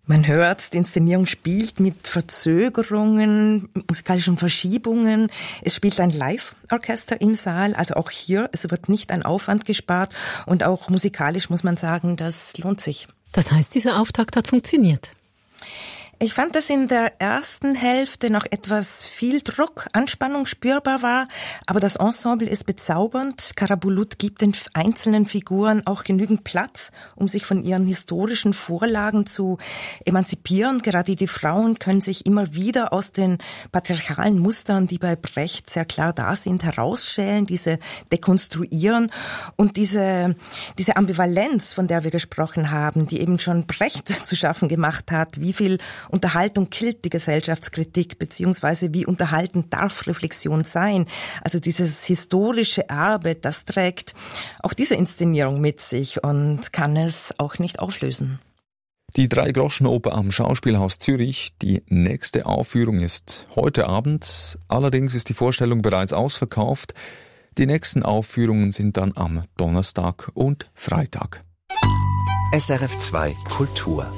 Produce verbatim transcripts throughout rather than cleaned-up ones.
Man hört, die Inszenierung spielt mit Verzögerungen, musikalischen Verschiebungen. Es spielt ein Live-Orchester im Saal, also auch hier, es wird nicht an Aufwand gespart und auch musikalisch muss man sagen, das lohnt sich. Das heißt, dieser Auftakt hat funktioniert? Ich fand, dass in der ersten Hälfte noch etwas viel Druck, Anspannung spürbar war, aber das Ensemble ist bezaubernd. Karabulut gibt den einzelnen Figuren auch genügend Platz, um sich von ihren historischen Vorlagen zu emanzipieren. Gerade die Frauen können sich immer wieder aus den patriarchalen Mustern, die bei Brecht sehr klar da sind, herausschälen, diese dekonstruieren und diese, diese Ambivalenz, von der wir gesprochen haben, die eben schon Brecht zu schaffen gemacht hat, wie viel Unterhaltung killt die Gesellschaftskritik, beziehungsweise wie unterhaltend darf Reflexion sein. Also dieses historische Erbe, das trägt auch diese Inszenierung mit sich und kann es auch nicht auflösen. Die Drei-Groschen-Oper am Schauspielhaus Zürich, die nächste Aufführung ist heute Abend. Allerdings ist die Vorstellung bereits ausverkauft. Die nächsten Aufführungen sind dann am Donnerstag und Freitag. S R F zwei Kultur.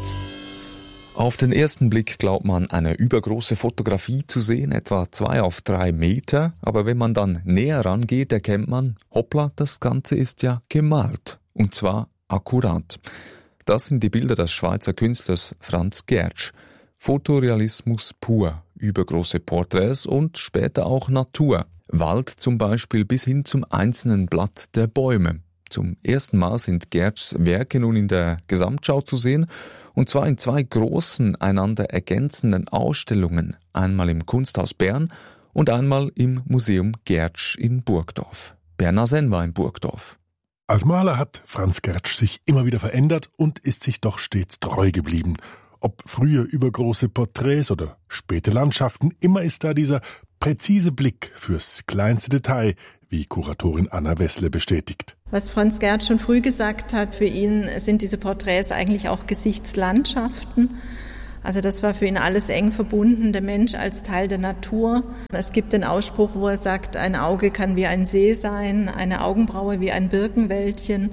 Auf den ersten Blick glaubt man, eine übergroße Fotografie zu sehen, etwa zwei auf drei Meter. Aber wenn man dann näher rangeht, erkennt man, hoppla, das Ganze ist ja gemalt. Und zwar akkurat. Das sind die Bilder des Schweizer Künstlers Franz Gertsch. Fotorealismus pur, übergroße Porträts und später auch Natur. Wald zum Beispiel bis hin zum einzelnen Blatt der Bäume. Zum ersten Mal sind Gertschs Werke nun in der Gesamtschau zu sehen, und zwar in zwei großen, einander ergänzenden Ausstellungen, einmal im Kunsthaus Bern und einmal im Museum Gertsch in Burgdorf. Bernhard Senn war in Burgdorf. Als Maler hat Franz Gertsch sich immer wieder verändert und ist sich doch stets treu geblieben. Ob frühe übergroße Porträts oder späte Landschaften, immer ist da dieser präzise Blick fürs kleinste Detail, wie Kuratorin Anna Wessle bestätigt. Was Franz Gertsch schon früh gesagt hat, für ihn sind diese Porträts eigentlich auch Gesichtslandschaften. Also das war für ihn alles eng verbunden, der Mensch als Teil der Natur. Es gibt den Ausspruch, wo er sagt, ein Auge kann wie ein See sein, eine Augenbraue wie ein Birkenwäldchen.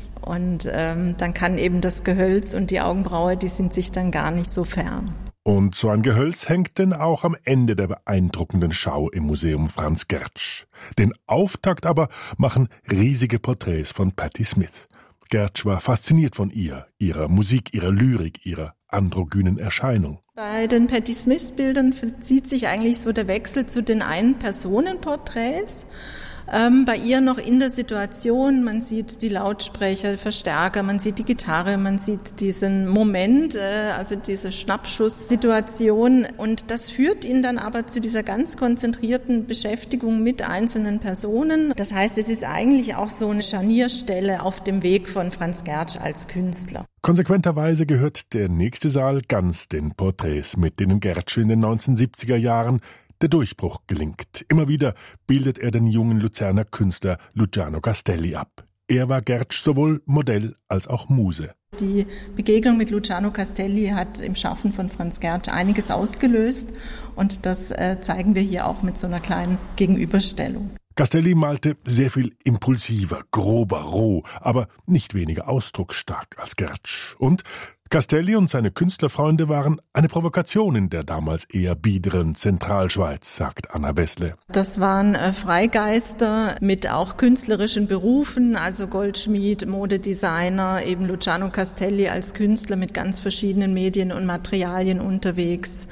Und ähm, dann kann eben das Gehölz und die Augenbraue, die sind sich dann gar nicht so fern. Und so ein Gehölz hängt denn auch am Ende der beeindruckenden Schau im Museum Franz Gertsch. Den Auftakt aber machen riesige Porträts von Patti Smith. Gertsch war fasziniert von ihr, ihrer Musik, ihrer Lyrik, ihrer androgynen Erscheinung. Bei den Patti Smith-Bildern verzieht sich eigentlich so der Wechsel zu den Ein-Personen-Porträts. Ähm, bei ihr noch in der Situation, man sieht die Lautsprecher, Verstärker, man sieht die Gitarre, man sieht diesen Moment, äh, also diese Schnappschusssituation, und das führt ihn dann aber zu dieser ganz konzentrierten Beschäftigung mit einzelnen Personen. Das heißt, es ist eigentlich auch so eine Scharnierstelle auf dem Weg von Franz Gertsch als Künstler. Konsequenterweise gehört der nächste Saal ganz den Porträts, mit denen Gertsch in den neunzehnhundertsiebziger Jahren der Durchbruch gelingt. Immer wieder bildet er den jungen Luzerner Künstler Luciano Castelli ab. Er war Gertsch sowohl Modell als auch Muse. Die Begegnung mit Luciano Castelli hat im Schaffen von Franz Gertsch einiges ausgelöst, und das äh, zeigen wir hier auch mit so einer kleinen Gegenüberstellung. Castelli malte sehr viel impulsiver, grober, roh, aber nicht weniger ausdrucksstark als Gertsch. Und Castelli und seine Künstlerfreunde waren eine Provokation in der damals eher biederen Zentralschweiz, sagt Anna Wessle. Das waren äh, Freigeister mit auch künstlerischen Berufen, also Goldschmied, Modedesigner, eben Luciano Castelli als Künstler mit ganz verschiedenen Medien und Materialien unterwegs.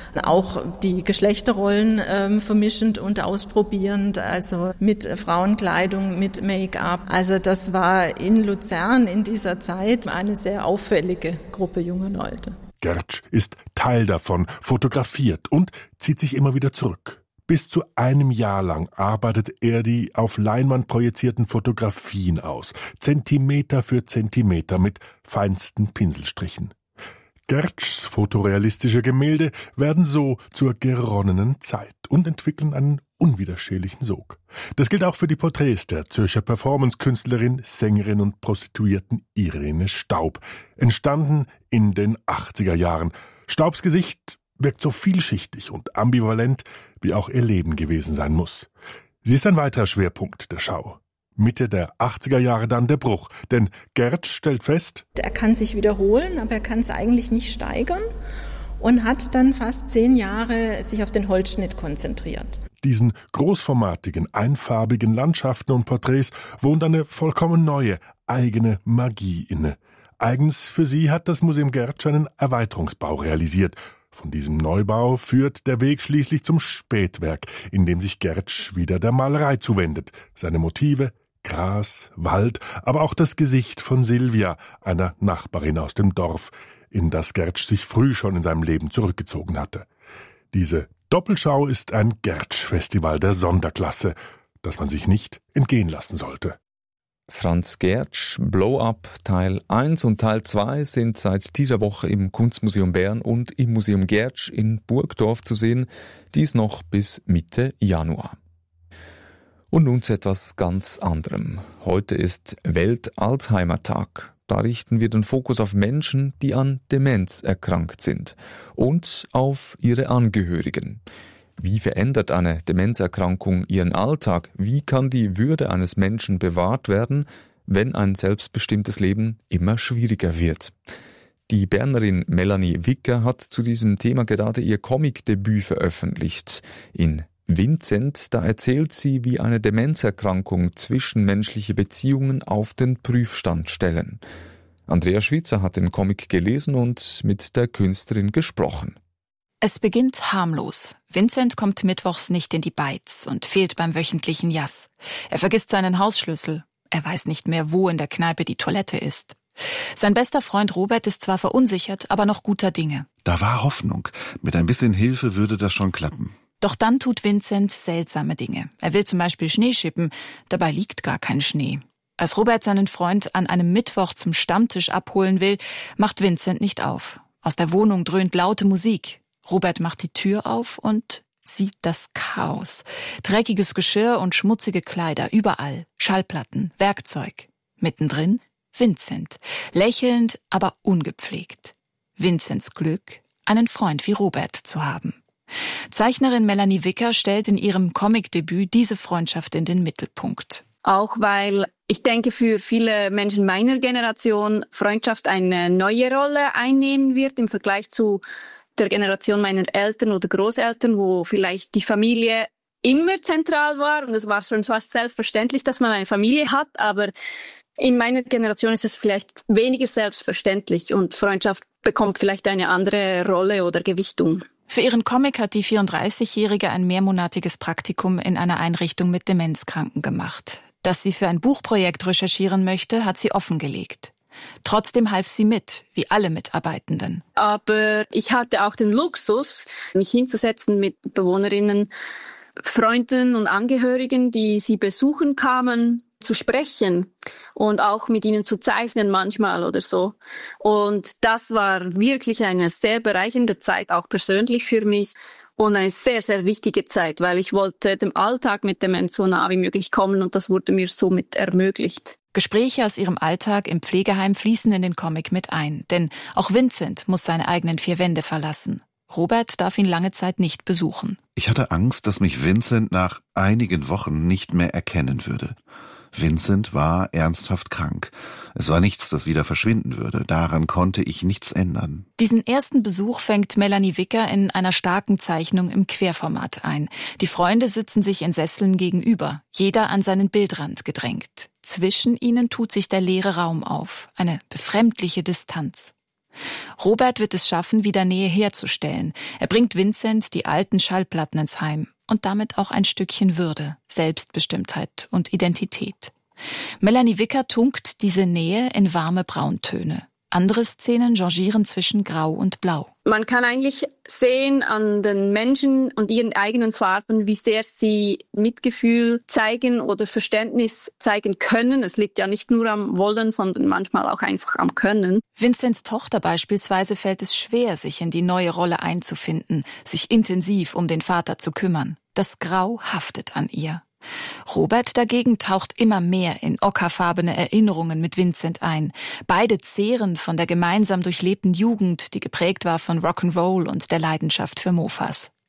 Auch die Geschlechterrollen ähm, vermischend und ausprobierend, also mit Frauenkleidung, mit Make-up. Also das war in Luzern in dieser Zeit eine sehr auffällige Gruppe junger Leute. Gertsch ist Teil davon, fotografiert und zieht sich immer wieder zurück. Bis zu einem Jahr lang arbeitet er die auf Leinwand projizierten Fotografien aus, Zentimeter für Zentimeter mit feinsten Pinselstrichen. Gertschs fotorealistische Gemälde werden so zur geronnenen Zeit und entwickeln einen unwiderstehlichen Sog. Das gilt auch für die Porträts der Zürcher Performance-Künstlerin, Sängerin und Prostituierten Irene Staub, entstanden in den achtziger Jahren. Staubs Gesicht wirkt so vielschichtig und ambivalent, wie auch ihr Leben gewesen sein muss. Sie ist ein weiterer Schwerpunkt der Schau. Mitte der achtziger Jahre dann der Bruch, denn Gertsch stellt fest, er kann sich wiederholen, aber er kann es eigentlich nicht steigern und hat dann fast zehn Jahre sich auf den Holzschnitt konzentriert. Diesen großformatigen, einfarbigen Landschaften und Porträts wohnt eine vollkommen neue, eigene Magie inne. Eigens für sie hat das Museum Gertsch einen Erweiterungsbau realisiert. Von diesem Neubau führt der Weg schließlich zum Spätwerk, in dem sich Gertsch wieder der Malerei zuwendet. Seine Motive, Gras, Wald, aber auch das Gesicht von Silvia, einer Nachbarin aus dem Dorf, in das Gertsch sich früh schon in seinem Leben zurückgezogen hatte. Diese Doppelschau ist ein Gertsch-Festival der Sonderklasse, das man sich nicht entgehen lassen sollte. Franz Gertsch, Blow-Up Teil eins und Teil zwei sind seit dieser Woche im Kunstmuseum Bern und im Museum Gertsch in Burgdorf zu sehen, dies noch bis Mitte Januar. Und nun zu etwas ganz anderem. Heute ist Welt-Alzheimer-Tag. Da richten wir den Fokus auf Menschen, die an Demenz erkrankt sind und auf ihre Angehörigen. Wie verändert eine Demenzerkrankung ihren Alltag? Wie kann die Würde eines Menschen bewahrt werden, wenn ein selbstbestimmtes Leben immer schwieriger wird? Die Bernerin Melanie Wicker hat zu diesem Thema gerade ihr Comicdebüt veröffentlicht. In Vincent, da erzählt sie, wie eine Demenzerkrankung zwischenmenschliche Beziehungen auf den Prüfstand stellen. Andrea Schwitzer hat den Comic gelesen und mit der Künstlerin gesprochen. Es beginnt harmlos. Vincent kommt mittwochs nicht in die Beiz und fehlt beim wöchentlichen Jass. Er vergisst seinen Hausschlüssel. Er weiß nicht mehr, wo in der Kneipe die Toilette ist. Sein bester Freund Robert ist zwar verunsichert, aber noch guter Dinge. Da war Hoffnung. Mit ein bisschen Hilfe würde das schon klappen. Doch dann tut Vincent seltsame Dinge. Er will zum Beispiel Schnee schippen, dabei liegt gar kein Schnee. Als Robert seinen Freund an einem Mittwoch zum Stammtisch abholen will, macht Vincent nicht auf. Aus der Wohnung dröhnt laute Musik. Robert macht die Tür auf und sieht das Chaos. Dreckiges Geschirr und schmutzige Kleider, überall. Schallplatten, Werkzeug. Mittendrin Vincent, lächelnd, aber ungepflegt. Vincents Glück, einen Freund wie Robert zu haben. Zeichnerin Melanie Wicker stellt in ihrem Comicdebüt diese Freundschaft in den Mittelpunkt. Auch weil ich denke, für viele Menschen meiner Generation Freundschaft eine neue Rolle einnehmen wird im Vergleich zu der Generation meiner Eltern oder Großeltern, wo vielleicht die Familie immer zentral war und es war schon fast selbstverständlich, dass man eine Familie hat, aber in meiner Generation ist es vielleicht weniger selbstverständlich und Freundschaft bekommt vielleicht eine andere Rolle oder Gewichtung. Für ihren Comic hat die vierunddreißigjährige ein mehrmonatiges Praktikum in einer Einrichtung mit Demenzkranken gemacht. Dass sie für ein Buchprojekt recherchieren möchte, hat sie offengelegt. Trotzdem half sie mit, wie alle Mitarbeitenden. Aber ich hatte auch den Luxus, mich hinzusetzen mit Bewohnerinnen, Freunden und Angehörigen, die sie besuchen kamen, zu sprechen und auch mit ihnen zu zeichnen manchmal oder so. Und das war wirklich eine sehr bereichernde Zeit, auch persönlich für mich. Und eine sehr, sehr wichtige Zeit, weil ich wollte dem Alltag mit Demenz so nah wie möglich kommen und das wurde mir somit ermöglicht. Gespräche aus ihrem Alltag im Pflegeheim fließen in den Comic mit ein, denn auch Vincent muss seine eigenen vier Wände verlassen. Robert darf ihn lange Zeit nicht besuchen. Ich hatte Angst, dass mich Vincent nach einigen Wochen nicht mehr erkennen würde. Vincent war ernsthaft krank. Es war nichts, das wieder verschwinden würde. Daran konnte ich nichts ändern. Diesen ersten Besuch fängt Melanie Wicker in einer starken Zeichnung im Querformat ein. Die Freunde sitzen sich in Sesseln gegenüber, jeder an seinen Bildrand gedrängt. Zwischen ihnen tut sich der leere Raum auf, eine befremdliche Distanz. Robert wird es schaffen, wieder Nähe herzustellen. Er bringt Vincent die alten Schallplatten ins Heim und damit auch ein Stückchen Würde, Selbstbestimmtheit und Identität. Melanie Wicker tunkt diese Nähe in warme Brauntöne. Andere Szenen changieren zwischen Grau und Blau. Man kann eigentlich sehen an den Menschen und ihren eigenen Farben, wie sehr sie Mitgefühl zeigen oder Verständnis zeigen können. Es liegt ja nicht nur am Wollen, sondern manchmal auch einfach am Können. Vincents Tochter beispielsweise fällt es schwer, sich in die neue Rolle einzufinden, sich intensiv um den Vater zu kümmern. Das Grau haftet an ihr. Robert dagegen taucht immer mehr in ockerfarbene Erinnerungen mit Vincent ein. Beide zehren von der gemeinsam durchlebten Jugend, die geprägt war von Rock'n'Roll und der Leidenschaft für Mofas.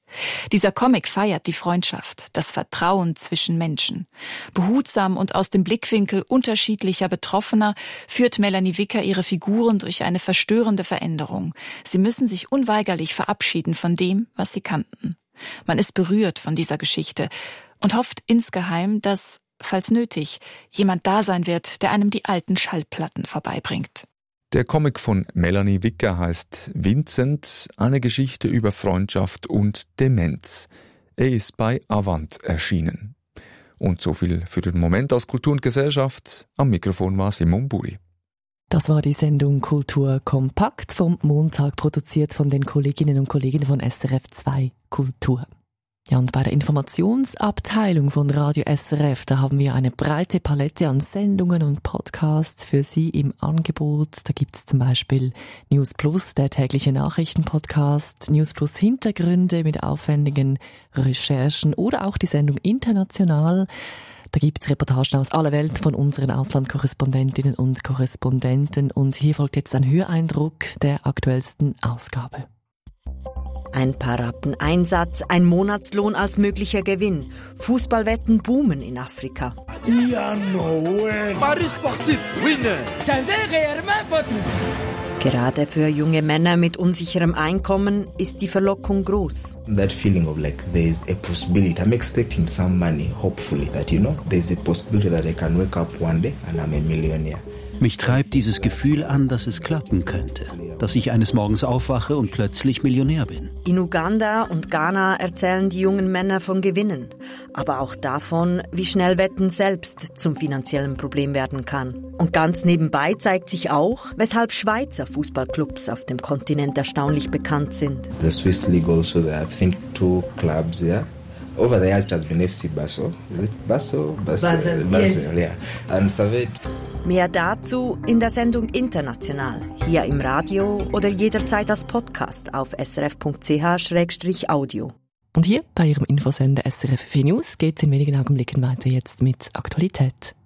Dieser Comic feiert die Freundschaft, das Vertrauen zwischen Menschen. Behutsam und aus dem Blickwinkel unterschiedlicher Betroffener führt Melanie Wicker ihre Figuren durch eine verstörende Veränderung. Sie müssen sich unweigerlich verabschieden von dem, was sie kannten. Man ist berührt von dieser Geschichte und hofft insgeheim, dass, falls nötig, jemand da sein wird, der einem die alten Schallplatten vorbeibringt. Der Comic von Melanie Wicker heißt Vincent, eine Geschichte über Freundschaft und Demenz. Er ist bei Avant erschienen. Und so viel für den Moment aus Kultur und Gesellschaft. Am Mikrofon war Simon Buri. Das war die Sendung Kultur kompakt vom Montag, produziert von den Kolleginnen und Kollegen von S R F zwei Kultur. Ja, und bei der Informationsabteilung von Radio S R F, da haben wir eine breite Palette an Sendungen und Podcasts für Sie im Angebot. Da gibt's zum Beispiel News Plus, der tägliche Nachrichtenpodcast, News Plus Hintergründe mit aufwendigen Recherchen oder auch die Sendung International. Da gibt's Reportagen aus aller Welt von unseren Auslandkorrespondentinnen und Korrespondenten. Und hier folgt jetzt ein Höreindruck der aktuellsten Ausgabe. Ein paar Rappen Einsatz, ein Monatslohn als möglicher Gewinn. Fußballwetten boomen in Afrika. Ja, no way. Paris sportif, winner. Changez réellement votre vie. Gerade für junge Männer mit unsicherem Einkommen ist die Verlockung groß. That feeling of like there is a possibility. I'm expecting some money, hopefully, that you know, there is a possibility that I can wake up one day and I'm a millionaire. Mich treibt dieses Gefühl an, dass es klappen könnte, dass ich eines Morgens aufwache und plötzlich Millionär bin. In Uganda und Ghana erzählen die jungen Männer von Gewinnen, aber auch davon, wie schnell Wetten selbst zum finanziellen Problem werden kann. Und ganz nebenbei zeigt sich auch, weshalb Schweizer Fußballclubs auf dem Kontinent erstaunlich bekannt sind. The Swiss League also, there, I think two clubs there. Over the years it has been F C Basel. Is it Basel? Basel, Basel, Basel, yes. Yeah. And Savet. Mehr dazu in der Sendung International, hier im Radio oder jederzeit als Podcast auf srf punkt c h slash audio. Und hier bei Ihrem Infosender S R F vier News geht es in wenigen Augenblicken weiter jetzt mit Aktualität.